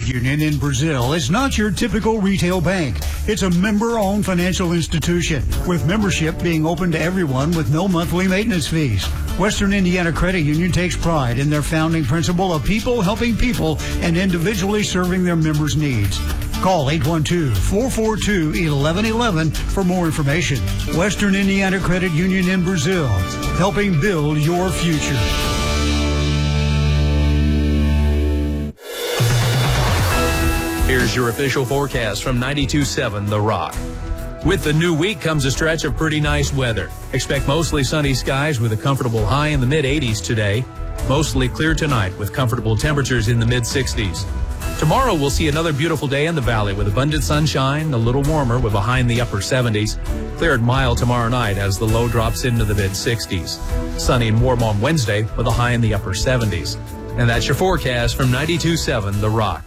Union in Brazil is not your typical retail bank. It's a member-owned financial institution, with membership being open to everyone with no monthly maintenance fees. Western Indiana Credit Union takes pride in their founding principle of people helping people and individually serving their members' needs. Call 812-442-1111 for more information. Western Indiana Credit Union in Brazil, helping build your future. Here's your official forecast from 92.7 The Rock. With the new week comes a stretch of pretty nice weather. Expect mostly sunny skies with a comfortable high in the mid-80s today. Mostly clear tonight with comfortable temperatures in the mid-60s. Tomorrow we'll see another beautiful day in the valley with abundant sunshine, a little warmer with a high in the upper 70s. Clear and mild tomorrow night as the low drops into the mid-60s. Sunny and warm on Wednesday with a high in the upper 70s. And that's your forecast from 92.7 The Rock.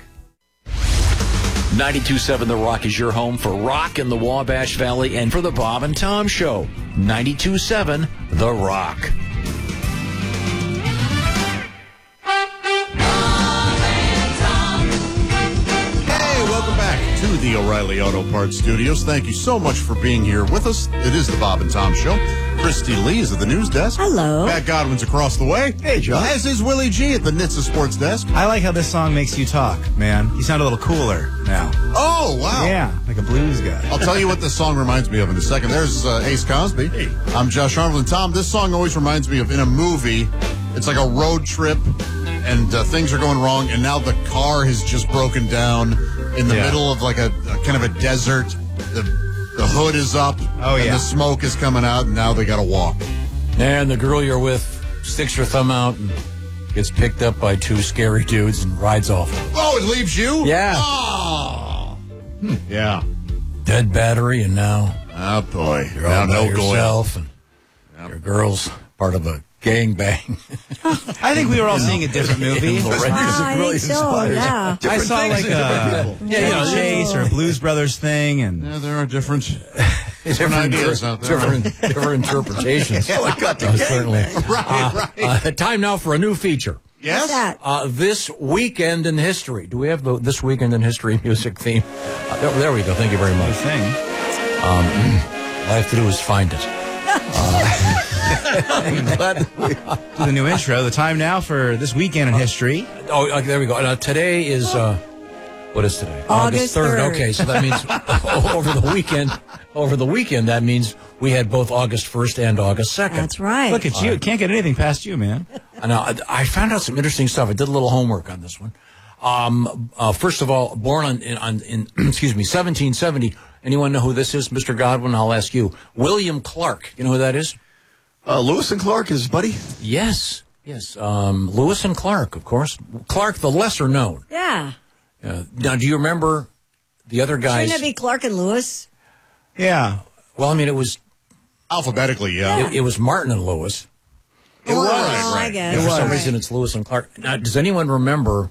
92.7 The Rock is your home for rock in the Wabash Valley and for the Bob and Tom Show. 92.7 The Rock. To the O'Reilly Auto Parts Studios. Thank you so much for being here with us. It is the Bob and Tom Show. Christy Lee is at the news desk. Hello. Pat Godwin's across the way. Hey, John. As is Willie G at the NHTSA Sports Desk. I like how this song makes you talk, man. You sound a little cooler now. Oh, wow. Yeah, like a blues guy. I'll tell you what this song reminds me of in a second. There's Ace Cosby. Hey. I'm Josh Arnold. And Tom, this song always reminds me of in a movie. It's like a road trip, and things are going wrong, and now the car has just broken down in the middle of like a kind of a desert. The hood is up, and the smoke is coming out, and now they got to walk. And the girl you're with sticks her thumb out and gets picked up by two scary dudes and rides off. Oh, it leaves you? Yeah. Oh. Yeah. Dead battery, and now oh boy, you're all by yourself, and your girl's part of a gangbang. I think we were all seeing a different movie. I saw like a Chase or a Blues Brothers thing, and there are different ideas out there. Different interpretations. Certainly. Right. Time now for a new feature. Yes. This Weekend in History. Do we have the This Weekend in History music theme? There we go. Thank you very much. All I have to do is find it. To the new intro. The time now for This Weekend in History. There we go. Today is what is today? August 3rd. Okay, so that means over the weekend that means we had both August 1st and August 2nd. That's right. Look at you. Can't get anything past you, man. I found out some interesting stuff. I did a little homework on this one. First of all, born in 1770. Anyone know who this is, Mr. Godwin? I'll ask you. William Clark. You know who that is? Lewis and Clark, his buddy? Yes. Lewis and Clark, of course. Clark, the lesser known. Yeah. Now, do you remember the other guys? Shouldn't it be Clark and Lewis? Yeah. Well, I mean, it was alphabetically, yeah. It was Martin and Lewis. It was. I guess. For some reason, it's Lewis and Clark. Now, does anyone remember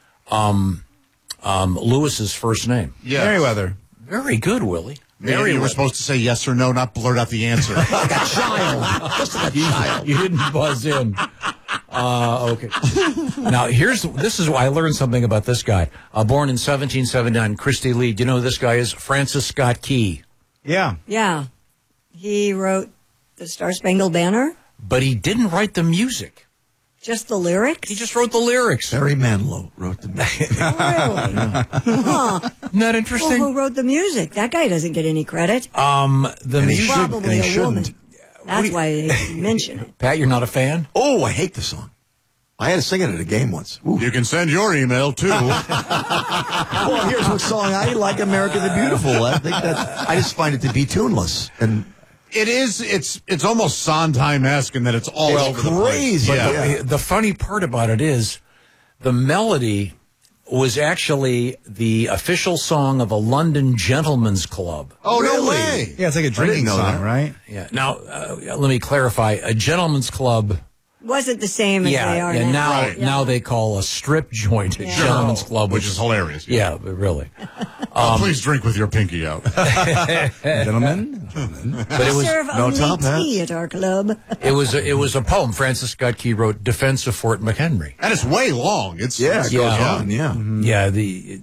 Lewis's first name? Yeah. Merriweather. Very good, Willie. Mary, you were supposed to say yes or no, not blurt out the answer. Like a child. Just like a child. You didn't buzz in. Okay. Now, this is why I learned something about this guy. Born in 1779, Christy Lee. Do you know who this guy is? Francis Scott Key. Yeah. Yeah. He wrote the Star Spangled Banner. But he didn't write the music. Just the lyrics? He just wrote the lyrics. Barry Manilow wrote the music. Really? Huh. Isn't that interesting? Well, who wrote the music? That guy doesn't get any credit. The music. Probably a woman. That's why they mention it. Pat, you're not a fan? Oh, I hate the song. I had to sing it at a game once. Ooh. You can send your email, too. Well, here's what song I like, America the Beautiful. I just find it to be tuneless. And it is. It's almost Sondheim-esque in that it's all over the place. Crazy. But the funny part about it is the melody was actually the official song of a London gentleman's club. Oh, really? No way. Yeah, it's like a drinking song, right? Yeah. Now, let me clarify. A gentleman's club Wasn't the same as they are now. Now they call a strip joint a gentleman's club, which is hilarious. Yeah, really. Please drink with your pinky out. Gentlemen. But it was serve only tea at our club. It was a poem. Francis Scott Key wrote "Defense of Fort McHenry," and it's way long. It goes on. Yeah. The